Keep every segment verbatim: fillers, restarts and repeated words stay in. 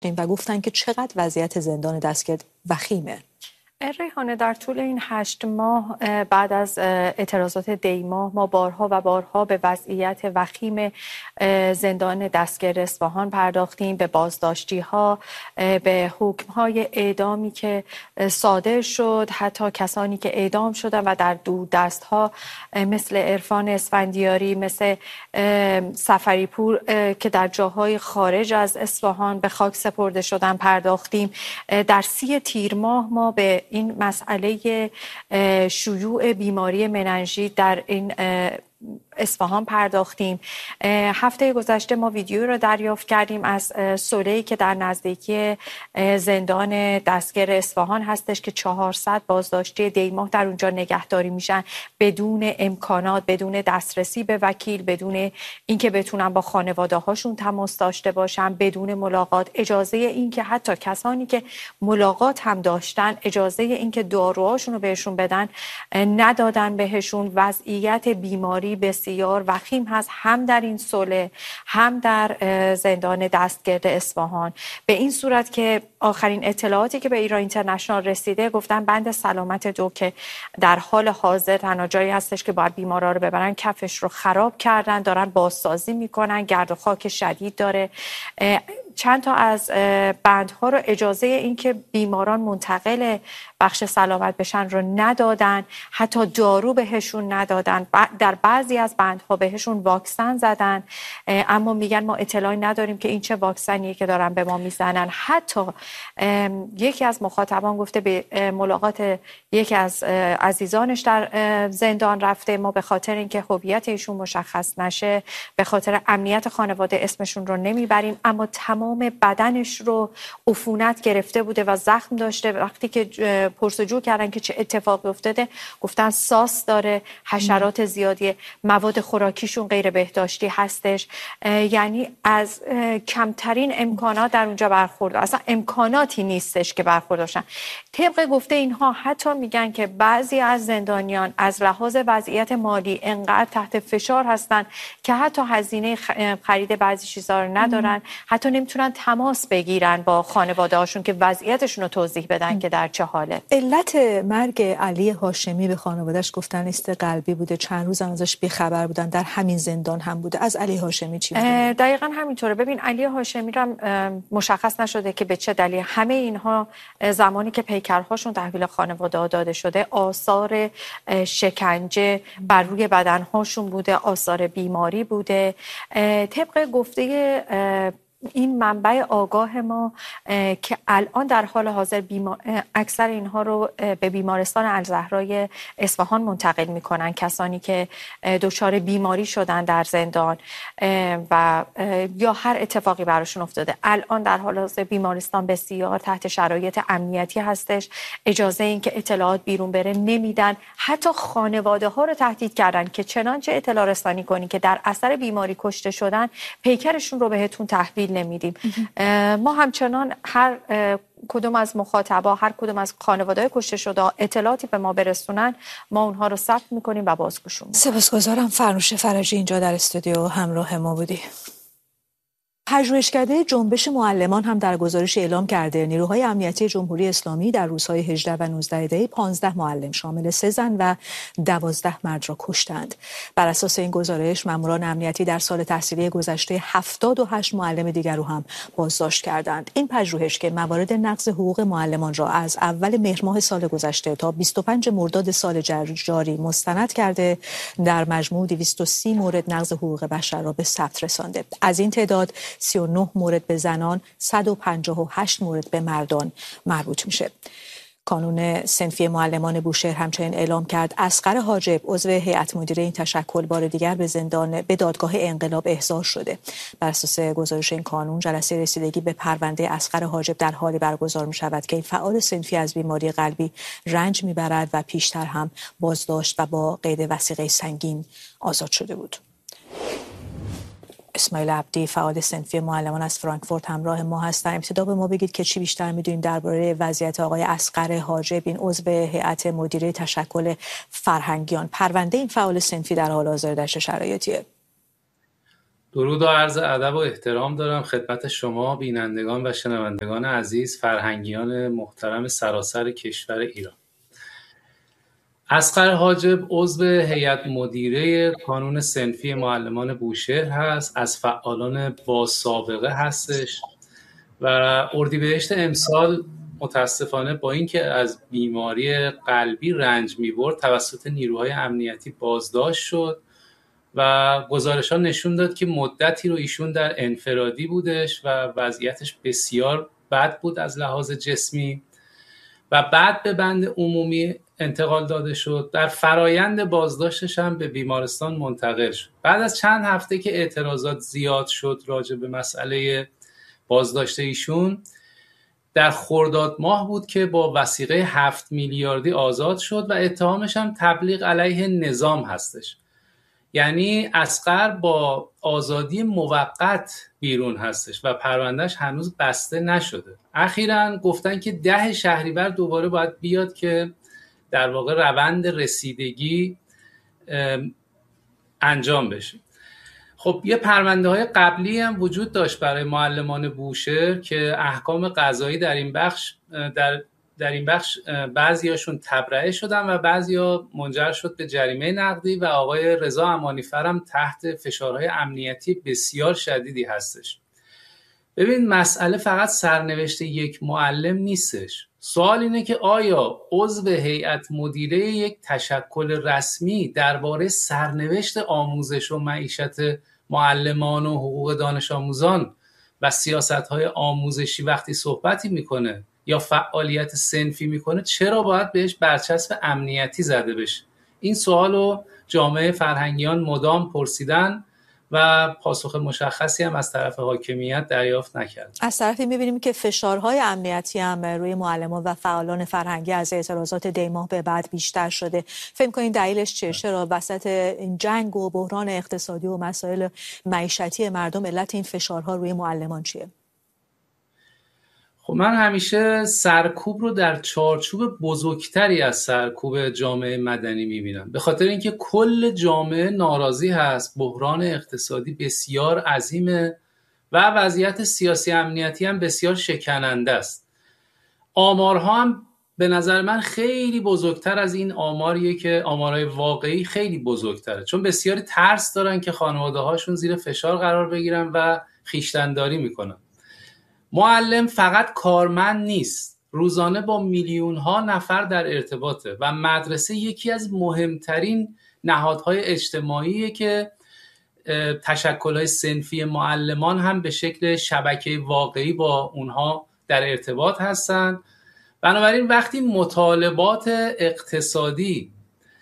و گفتن که چقدر وضعیت زندان دستگرد وخیمه. ریحانه، در طول این هشت ماه بعد از اعتراضات دیماه ما بارها و بارها به وضعیت وخیم زندان دستگرد اصفهان پرداختیم، به بازداشتی ها، به حکم های اعدامی که صادر شد، حتی کسانی که اعدام شدن و در دور دست ها مثل عرفان اسفندیاری، مثل سفری پور که در جاهای خارج از اصفهان به خاک سپرده شدن پرداختیم. در سی تیر ماه ما به این مسئله شیوع بیماری مننژیت در این اصفهان پرداختیم. هفته گذشته ما ویدیو رو دریافت کردیم از سله‌ای که در نزدیکی زندان دستگرد اصفهان هستش که چهارصد بازداشتی دیماه در اونجا نگهداری میشن بدون امکانات، بدون دسترسی به وکیل، بدون اینکه بتونن با خانواده هاشون تماس داشته باشن، بدون ملاقات، اجازه اینکه حتی کسانی که ملاقات هم داشتن اجازه اینکه داروهاشون رو بهشون بدن ندادن بهشون. وضعیت بیماری بسیار وخیم هست، هم در این صلح هم در زندان دستگرد اصفهان. به این صورت که آخرین اطلاعاتی که به ایران اینترنشنال رسیده گفتن بند سلامت دو که در حال حاضر تنها جایی هستش که باید بیمارا رو ببرن کفش رو خراب کردن، دارن بازسازی میکنن، گرد و خاک شدید داره. چند تا از بندها رو اجازه این که بیماران منتقل بخش سلامت بشن رو ندادن، حتی دارو بهشون ندادن، در بعضی از بندها بهشون واکسن زدن، اما میگن ما اطلاعی نداریم که این چه واکسنیه که دارن به ما میزنن. حتی یکی از مخاطبان گفته به ملاقات یکی از عزیزانش در زندان رفته، ما به خاطر اینکه هویت ایشون مشخص نشه، به خاطر امنیت خانواده اسمشون رو نمیبریم، اما تمام بدنش رو عفونت گرفته بوده و زخم داشته. وقتی که پرسجو کردن که چه اتفاقی افتاده گفتن ساس داره، حشرات زیادی، مواد خوراکیشون غیر بهداشتی هستش. یعنی از کمترین امکانات در اونجا برخورد، اصلا امکاناتی نیستش که برخورداشن. طبق گفته اینها حتی میگن که بعضی از زندانیان از لحاظ وضعیت مالی انقدر تحت فشار هستن که حتی هزینه خرید بعضی چیزا رو ندارن، حتی نمیتونن تماس بگیرن با خانواده هاشون که وضعیتشون رو توضیح بدن که در چه حاله. علت مرگ علی هاشمی به خانواده‌اش گفتن است قلبی بوده، چند روز هم ازش بی‌خبر بودن، در همین زندان هم بوده. از علی هاشمی چی می‌دونید؟ دقیقاً همینطوره. ببین علی هاشمی رو مشخص نشده که به چه دلیل. همه اینها زمانی که پیکرهاشون تحویل خانواده داده شده آثار شکنجه بر روی بدنهاشون بوده، آثار بیماری بوده. طبق گفته این منبع آگاه ما که الان در حال حاضر بیمار... اکثر اینها رو به بیمارستان الزهرای اصفهان منتقل میکنن، کسانی که دچار بیماری شدن در زندان و یا هر اتفاقی براشون افتاده. الان در حال حاضر بیمارستان بسیار تحت شرایط امنیتی هستش، اجازه این که اطلاعات بیرون بره نمیدن. حتی خانواده ها رو تهدید کردن که چنانچه اطلاع رسانی کنین که در اثر بیماری کشته شدن پیکرشون رو بهتون تحویل نمیدیم. ما همچنان هر کدوم از مخاطبا، هر کدوم از خانواده‌های کشته شده اطلاعاتی به ما برسونن، ما اونها رو ثبت میکنیم و بازگوش می‌کنیم. سپاسگزارم. فرنوش فرجی اینجا در استودیو همراه ما بودی. پژوهشکده جنبش معلمان هم در گزارش اعلام کرده نیروهای امنیتی جمهوری اسلامی در روزهای هجده و نوزده دی پانزده معلم شامل سه زن و دوازده مرد را کشتند. بر اساس این گزارش ماموران امنیتی در سال تحصیلی گذشته هفتاد و هشت معلم دیگر را هم بازداشت کردند. این پژوهش که موارد نقض حقوق معلمان را از اول مهر ماه سال گذشته تا بیست و پنج مرداد سال جاری مستند کرده، در مجموع دویست و سی مورد نقض حقوق بشر را به ثبت رسانده. از این تعداد سی و نه مورد به زنان، صد و پنجاه و هشت مورد به مردان مربوط میشه. کانون صنفی معلمان بوشهر همچنین اعلام کرد اصغر حاجب عضو هیئت مدیره این تشکل بار دیگر به زندان به دادگاه انقلاب احضار شده. بر اساس گزارش این کانون جلسه رسیدگی به پرونده اصغر حاجب در حالی برگزار می شود که این فعال صنفی از بیماری قلبی رنج میبرد و پیشتر هم بازداشت و با قید وثیقه سنگین آزاد شده بود. اسماعیل عبدی فعال صنفی معلمان از فرانکفورت همراه ما هستند. ابتدا به ما بگید که چی بیشتر میدونیم درباره وضعیت آقای اصغر حاجب، این عضو هیئت مدیره تشکل فرهنگیان. پرونده این فعال صنفی در حال حاضر در چه شرایطیه؟ درود و عرض ادب و احترام دارم خدمت شما بینندگان و شنوندگان عزیز، فرهنگیان محترم سراسر کشور ایران. اصغر حاجب عضو هیئت مدیره کانون صنفی معلمان بوشهر هست، از فعالان با سابقه هستش و اردیبهشت امسال متاسفانه با اینکه از بیماری قلبی رنج می‌برد توسط نیروهای امنیتی بازداشت شد و گزارش‌ها نشون داد که مدتی رو ایشون در انفرادی بودش و وضعیتش بسیار بد بود از لحاظ جسمی و بعد به بند عمومی انتقال داده شد. در فرایند بازداشتش هم به بیمارستان منتقل شد. بعد از چند هفته که اعتراضات زیاد شد راجع به مسئله بازداشت ایشون، در خرداد ماه بود که با وثیقه هفت میلیاردی آزاد شد و اتهامش هم تبلیغ علیه نظام هستش. یعنی اصغر با آزادی موقت بیرون هستش و پروندهش هنوز بسته نشده. اخیراً گفتن که ده شهریور دوباره باید بیاد که در واقع روند رسیدگی انجام بشه. خب یه پرونده های قبلی هم وجود داشت برای معلمان بوشهر که احکام قضایی در این بخش در در این بخش بعضیاشون تبرئه شدن و بعضیا منجر شد به جریمه نقدی و آقای رضا امانیفر هم تحت فشارهای امنیتی بسیار شدیدی هستش. ببین مسئله فقط سرنوشت یک معلم نیستش. سوال اینه که آیا عضو هیئت مدیره یک تشکل رسمی درباره سرنوشت آموزش و معیشت معلمان و حقوق دانش آموزان و سیاست‌های آموزشی وقتی صحبتی میکنه یا فعالیت صنفی میکنه چرا باید بهش برچسب امنیتی زده بشه؟ این سوالو جامعه فرهنگیان مدام پرسیدن و پاسخ مشخصی هم از طرف حاکمیت دریافت نکرد. از طرفی می‌بینیم که فشارهای امنیتی هم روی معلمان و فعالان فرهنگی از اعتراضات دیماه به بعد بیشتر شده. فکر کنید دلیلش چیه؟ چرا وسط این جنگ و بحران اقتصادی و مسائل معیشتی مردم علت این فشارها روی معلمان چیه؟ خب من همیشه سرکوب رو در چارچوب بزرگتری از سرکوب جامعه مدنی میبینم، به خاطر اینکه کل جامعه ناراضی هست، بحران اقتصادی بسیار عظیمه و وضعیت سیاسی امنیتی هم بسیار شکننده است. آمارها هم به نظر من خیلی بزرگتر از این آماریه که آمارهای واقعی خیلی بزرگتره، چون بسیاری ترس دارن که خانواده هاشون زیر فشار قرار بگیرن و خویشتن‌داری میکنن. معلم فقط کارمند نیست، روزانه با میلیون ها نفر در ارتباطه و مدرسه یکی از مهمترین نهادهای اجتماعیه که تشکل‌های صنفی معلمان هم به شکل شبکه واقعی با اونها در ارتباط هستن. بنابراین وقتی مطالبات اقتصادی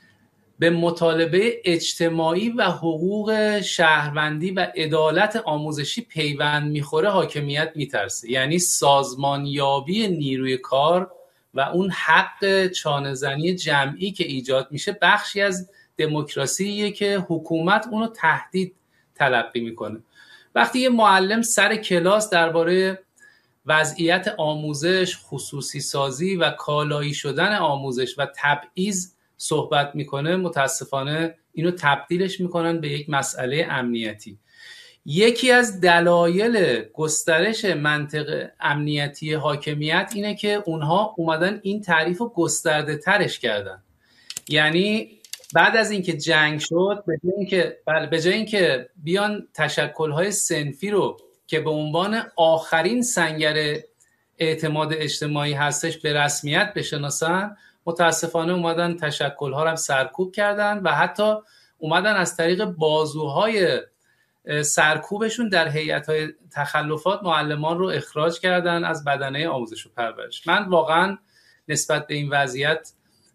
به مطالبه اجتماعی و حقوق شهروندی و عدالت آموزشی پیوند میخوره، حاکمیت میترسه. یعنی سازمانیابی نیروی کار و اون حق چانه‌زنی جمعی که ایجاد میشه بخشی از دموکراسیه که حکومت اونو تهدید تلقی میکنه. وقتی یه معلم سر کلاس درباره وضعیت آموزش، خصوصی سازی و کالایی شدن آموزش و تبعیض صحبت میکنه، متاسفانه اینو تبدیلش میکنن به یک مسئله امنیتی. یکی از دلایل گسترش منطق امنیتی حاکمیت اینه که اونها اومدن این تعریف رو گسترده ترش کردن. یعنی بعد از اینکه جنگ شد، به جای اینکه به جای اینکه بیان تشکل‌های صنفی رو که به عنوان آخرین سنگر اعتماد اجتماعی هستش به رسمیت بشناسن، متاسفانه اومدن تشکل‌ها رو هم سرکوب کردن و حتی اومدن از طریق بازوهای سرکوبشون در هیئت‌های تخلفات معلمان رو اخراج کردن از بدنه آموزش و پرورش. من واقعا نسبت به این وضعیت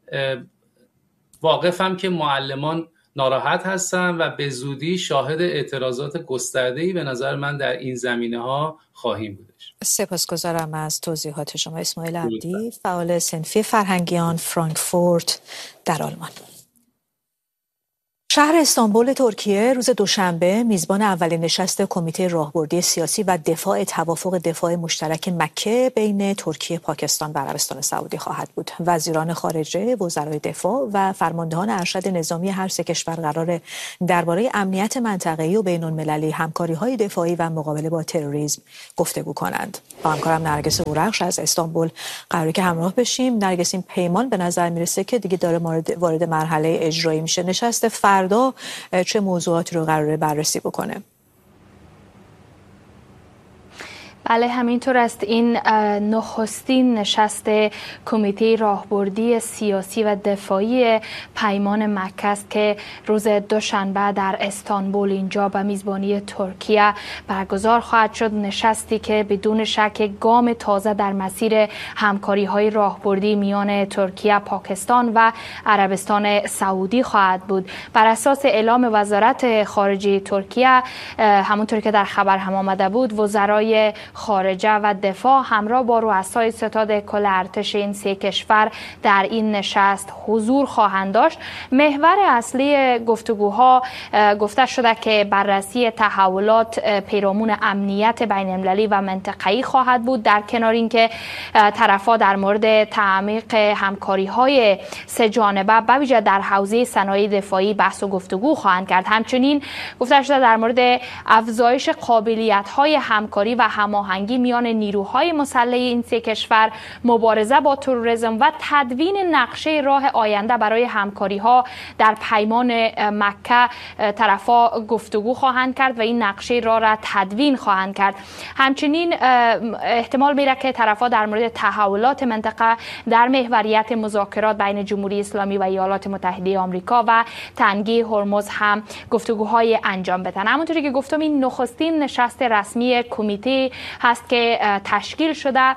واقفم که معلمان ناراحت هستن و به زودی شاهد اعتراضات گسترده‌ای به نظر من در این زمینه‌ها خواهیم بودش. سپاسگزارم از توضیحات شما. اسماعیل عبدی، فعال صنفی فرهنگیان، فرانکفورت در آلمان. شهر استانبول ترکیه روز دوشنبه میزبان اولین نشست کمیته راهبردی سیاسی و دفاع توافق دفاع مشترک مکه بین ترکیه، پاکستان و عربستان سعودی خواهد بود. وزیران خارجه، وزرای دفاع و فرماندهان ارشد نظامی هر سه کشور قرار درباره امنیت منطقه‌ای و بین‌المللی، همکاری‌های دفاعی و مقابله با تروریسم گفتگو کنند. با همکارم نرگس هورخش از استانبول قراره که همراه بشیم. نرگس، این پیمان به نظر میرسه که دیگه داره وارد مرحله اجرایی میشه. نشست فردا چه موضوعاتی رو قراره بررسی بکنه؟ بله، همینطور است. این نخستین نشست کمیته راهبردی سیاسی و دفاعی پیمان مکه است که روز دوشنبه در استانبول اینجا به میزبانی ترکیه برگزار خواهد شد. نشستی که بدون شک گام تازه در مسیر همکاری‌های راهبردی میان ترکیه، پاکستان و عربستان سعودی خواهد بود. بر اساس اعلام وزارت خارجه ترکیه، همونطور که در خبر هم آمده بود، وزرای خارجه و دفاع همراه با رؤسای ستاد کل ارتش این سه کشور در این نشست حضور خواهند داشت. محور اصلی گفتگوها گفته شده که بررسی تحولات پیرامون امنیت بین‌المللی و منطقه‌ای خواهد بود، در کنار اینکه طرف‌ها در مورد تعمیق همکاری‌های سه جانبه به ویژه در حوزه صنایع دفاعی بحث و گفتگو خواهند کرد. همچنین گفته شده در مورد افزایش قابلیت‌های همکاری و هماهنگی میان نیروهای مسلح این سه کشور، مبارزه با تروریسم و تدوین نقشه راه آینده برای همکاری‌ها در پیمان مکه طرفا گفتگو خواهند کرد و این نقشه راه را تدوین خواهند کرد. همچنین احتمال میره که طرفا در مورد تحولات منطقه در محوریت مذاکرات بین جمهوری اسلامی و ایالات متحده آمریکا و تنگی هرمز هم گفتگوهای انجام بدن. همونطوری که گفتم، این نخستین نشست رسمی کمیته هست که تشکیل شده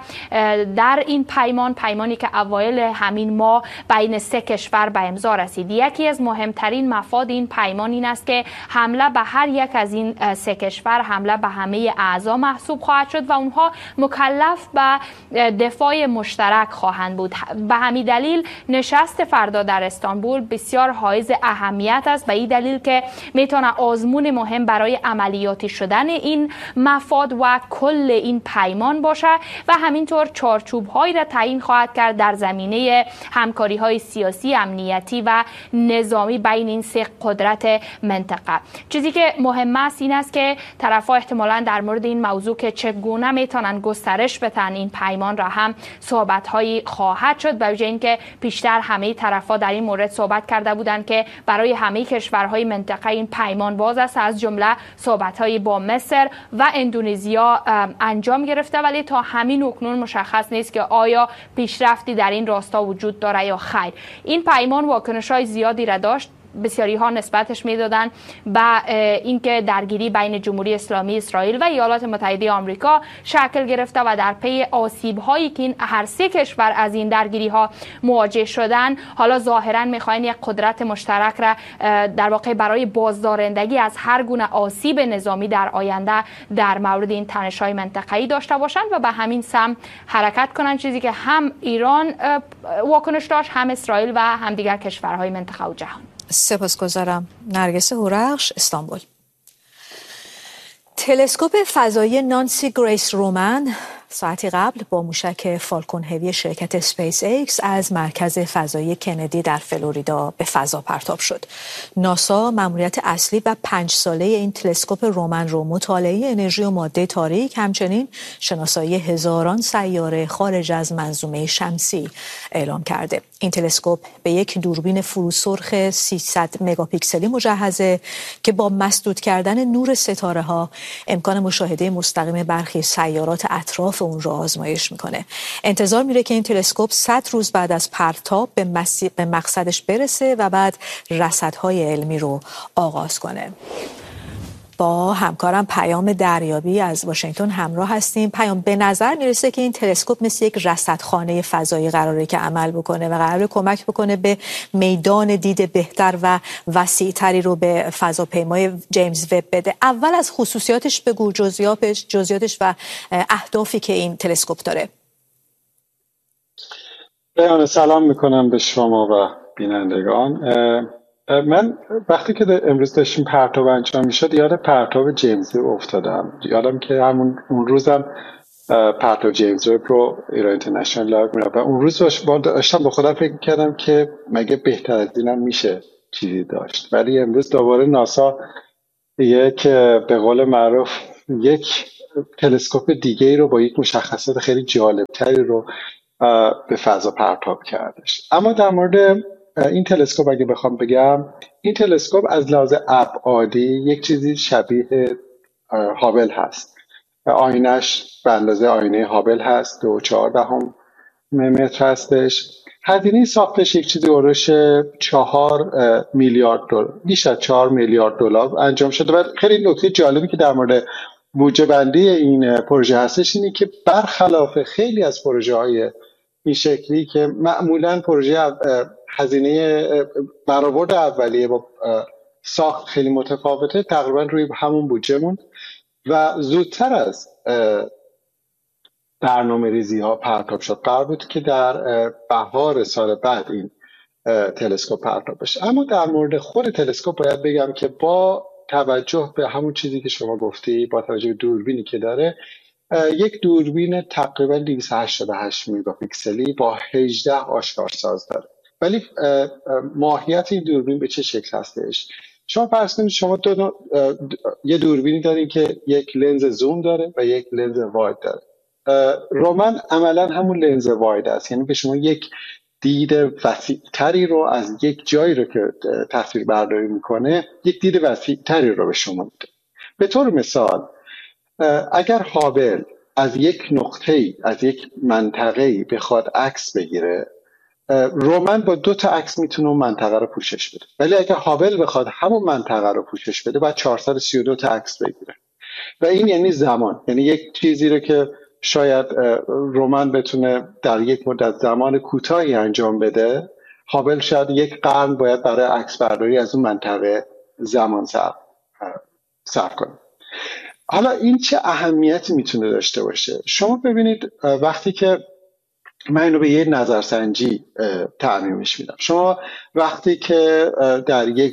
در این پیمان، پیمانی که اوایل همین ماه بین سه کشور به امضا رسید. یکی از مهمترین مفاد این پیمان این است که حمله به هر یک از این سه کشور حمله به همه اعضا محسوب خواهد شد و اونها مکلف به دفاع مشترک خواهند بود. به همین دلیل نشست فردا در استانبول بسیار حائز اهمیت است، به این دلیل که میتونه آزمون مهم برای عملیاتی شدن این مفاد و کل این پیمان باشه و همینطور چارچوب‌هایی را تعیین خواهد کرد در زمینه همکاری‌های سیاسی، امنیتی و نظامی بین این سه قدرت منطقه. چیزی که مهم است این است که طرف‌ها احتمالاً در مورد این موضوع که چگونه میتونن گسترش بدن این پیمان را هم صحبت‌هایی خواهد شد، به ویژه اینکه پیشتر همه طرف‌ها در این مورد صحبت کرده بودند که برای همه کشورهای منطقه این پیمان باز است، از جمله صحبت‌های با مصر و اندونزیا انجام گرفته، ولی تا همین اکنون مشخص نیست که آیا پیشرفتی در این راستا وجود داره یا خیر. این پیمان واکنش‌های زیادی را داشت. بسیاری ها نسبتش میدادن به اینکه درگیری بین جمهوری اسلامی اسرائیل و ایالات متحده آمریکا شکل گرفته و در پی آسیب هایی که این هر سه کشور از این درگیری ها مواجه شدن، حالا ظاهرا میخواین یک قدرت مشترک را در واقع برای بازدارندگی از هر گونه آسیب نظامی در آینده در مورد این تنش های منطقه‌ای داشته باشند و به همین سمت حرکت کنند، چیزی که هم ایران واکنش داشت، هم اسرائیل و هم دیگر کشورهای منطقه و جهان. سپاسگزارم. نرگس هورخش، استانبول. تلسکوپ فضایی نانسی گریس رومن ساعتی قبل با موشک فالکون هوی شرکت اسپیس ایکس از مرکز فضایی کندی در فلوریدا به فضا پرتاب شد. ناسا مأموریت اصلی و پنج ساله این تلسکوپ رومن رو مطالعه انرژی و ماده تاریک، همچنین شناسایی هزاران سیاره خارج از منظومه شمسی اعلام کرده. این تلسکوپ به یک دوربین فروسرخ سیصد مگاپیکسلی مجهزه که با مسدود کردن نور ستاره ها امکان مشاهده مستقیم برخی سیارات اطراف اون رو آزمایش میکنه. انتظار میره که این تلسکوپ صد روز بعد از پرتاب به, مسی... به مقصدش برسه و بعد رصدهای علمی رو آغاز کنه. با همکارم پیام دریابی از واشنگتن همراه هستیم. پیام، به نظر میرسه که این تلسکوپ مثل یک رصدخانه فضایی قراره که عمل بکنه و قراره کمک بکنه به میدان دید بهتر و وسیع‌تری رو به فضاپیمای جیمز وب بده. اول از خصوصیاتش بگو، جزئیاتش جزئیاتش و اهدافی که این تلسکوپ داره. سلام میکنم به شما و بینندگان. من وقتی که امروز داشتیم پرتاب انجام میشد یاد پرتاب جیمز وب افتادم. یادم که همون اون روزم پرتاب جیمز وب رو ایران اینترنشنال لایو میرفت و اون روز داشتم با خودم فکر کردم که مگه بهتر از اینم میشه چیزی داشت. ولی امروز دوباره ناسا یک به قول معروف یک تلسکوپ دیگه ای رو با یک مشخصات خیلی جالب تری رو به فضا پرتاب کردش. اما در مورد این تلسکوپ اگه بخوام بگم، این تلسکوپ از لحاظ ابعادی یک چیزی شبیه هابل هست. آینش به اندازه آینه هابل هست، دو چهار دهم متر هستش. هزینه ساختش یک چیزی اورش چهار میلیارد دلار، بیش از چهار میلیارد دلار انجام شده. و خیلی نکته جالبی که در مورد بودجه بندی این پروژه هستش اینه که برخلاف خیلی از پروژه های این شکلی که معمولا پروژه هزینه برآورد اولیه با ساخت خیلی متفاوته، تقریبا روی همون بودجه موند و زودتر از برنامه ریزی ها پرتاب شد. قرار بود که در بهار سال بعد این تلسکوپ پرتاب بشه. اما در مورد خود تلسکوپ باید بگم که با توجه به همون چیزی که شما گفتی، با توجه به دوربینی که داره، یک دوربین تقریبا دویست و هشتاد و هشت مگاپیکسلی با هجده آشکارساز داره. ولی ماهیت این دوربین به چه شکل هستش؟ شما فرض کنید شما دو دو یه دوربینی دارین که یک لنز زوم داره و یک لنز واید داره. رومن عملا همون لنز واید است، یعنی به شما یک دید وسیع‌تری رو از یک جایی رو که تصویر برداری میکنه، یک دید وسیع‌تری رو به شما میده. به طور مثال اگر هابل از یک نقطه‌ای، از یک منطقه‌ای بخواد عکس بگیره، رومن با دو تا عکس میتونه اون منطقه رو پوشش بده. ولی اگر هابل بخواد همون منطقه رو پوشش بده، باید چهارصد و سی و دو تا عکس بگیره. و این یعنی زمان، یعنی یک چیزی رو که شاید رومن بتونه در یک مدت زمان کوتاهی انجام بده، هابل شاید یک قرن باید برای عکس برداری از اون منطقه زمان صرف صرف کنه. حالا این چه اهمیتی میتونه داشته باشه؟ شما ببینید وقتی که من اینو به یه نظرسنجی تعمیمش میدم، شما وقتی که در یک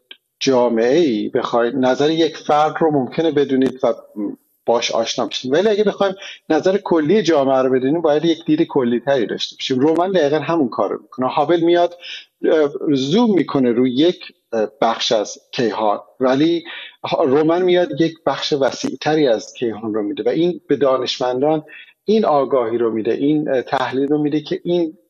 جامعه‌ای بخواید نظر یک فرد رو ممکنه بدونید و باش آشنا بشین، ولی اگه بخوایم نظر کلی جامعه رو بدونیم باید یک دید کلی تری داشته باشیم. رومن دقیقا همون کار رو میکنه. هابل میاد زوم میکنه روی یک بخش از کیهان، ولی رومن میاد یک بخش وسیع تری از کیهان رو میده و این به دانشمندان این آگاهی رو میده، این تحلیل رو میده که این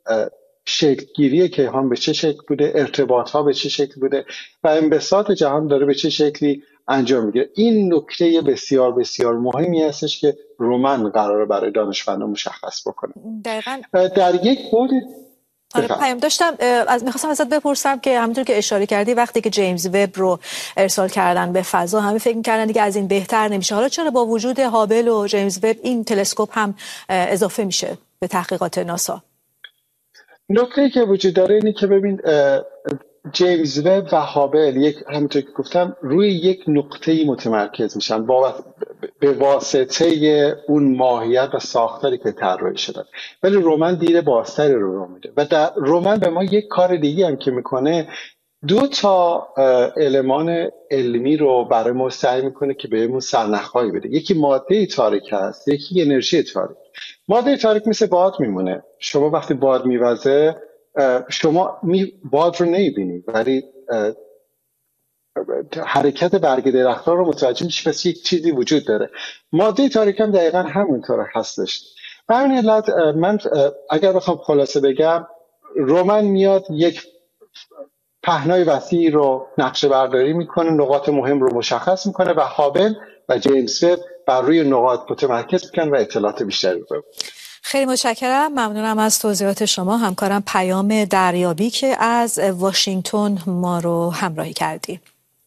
شکلگیری کیهان به چه شکل بوده، ارتباط ها به چه شکل بوده و انبساط جهان داره به چه شکلی انجام میگیره. این نکته بسیار بسیار مهمی هستش که رومن قراره برای دانشمندان مشخص بکنه. دقیقاً در یک بود آره پیام داشتم از میخواستم ازت بپرسم که همونطور که اشاره کردی وقتی که جیمز وب رو ارسال کردن به فضا همه فکر می‌کردن دیگه از این بهتر نمیشه. حالا چرا با وجود هابل و جیمز وب این تلسکوپ هم اضافه میشه به تحقیقات ناسا؟ نکته‌ای که وجود داره اینه که ببین جیمز وب و هابل یک همونطور که گفتم روی یک نقطه‌ای متمرکز میشن با به واسطه اون ماهیت و ساختاری که طراحی شدن، ولی رومن دید بازتری رو رو میده و در رومن به ما یک کار دیگه هم که میکنه، دو تا المان علمی رو برای ما سعی میکنه که بهمون سرنخ‌هایی بده. یکی ماده تاریک هست، یکی انرژی تاریک. ماده تاریک مثل باد میمونه. شما وقتی باد میوزه شما می باد رو نمیبینید، ولی حرکت برگ درخت‌ها رو متوجه میشی پس یک چیزی وجود داره. ماده تاریک هم دقیقاً همونطور هستش. به همین علت من اگر بخوام خلاصه بگم، رومن میاد یک پهنای وسیع رو نقشه برداری میکنه، نقاط مهم رو مشخص میکنه و هابل و جیمز وب بر روی نقاط متمرکز میکنن و اطلاعات بیشتری رو. خیلی متشکرم، ممنونم از توضیحات شما. همکارم پیام دریابی که از واشنگتن ما رو همراهی کردی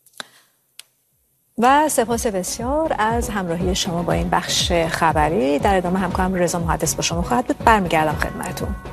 و سپاس بسیار از همراهی شما با این بخش خبری. در ادامه همکارم رضا محدث با شما خواهد بود. برمیگردم خدمتتون.